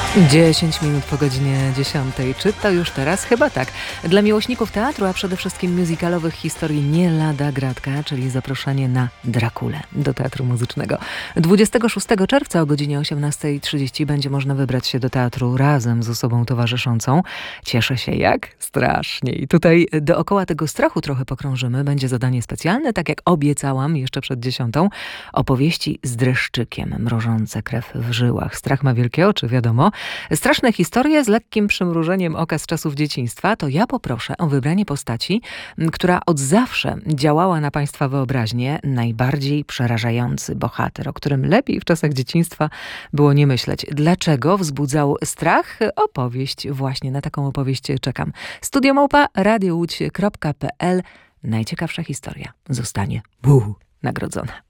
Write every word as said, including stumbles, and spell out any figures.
dziesięć minut po godzinie dziesiątej. Czy to już teraz? Chyba tak. Dla miłośników teatru, a przede wszystkim musicalowych historii nie lada gratka, czyli zaproszenie na Drakulę do Teatru Muzycznego. dwudziestego szóstego czerwca o godzinie osiemnastej trzydzieści będzie można wybrać się do teatru razem z osobą towarzyszącą. Cieszę się jak? Strasznie. I tutaj dookoła tego strachu trochę pokrążymy. Będzie zadanie specjalne, tak jak obiecałam jeszcze przed dziesiątą. Opowieści z dreszczykiem, mrożące krew w żyłach. Strach ma wielkie oczy, wiadomo. Straszne historie z lekkim przymrużeniem oka z czasów dzieciństwa, to ja poproszę o wybranie postaci, która od zawsze działała na Państwa wyobraźnię. Najbardziej przerażający bohater, o którym lepiej w czasach dzieciństwa było nie myśleć. Dlaczego wzbudzał strach? Opowieść. Właśnie na taką opowieść czekam. Studio Małpa, radio łódź kropka p l. Najciekawsza historia zostanie buh, nagrodzona.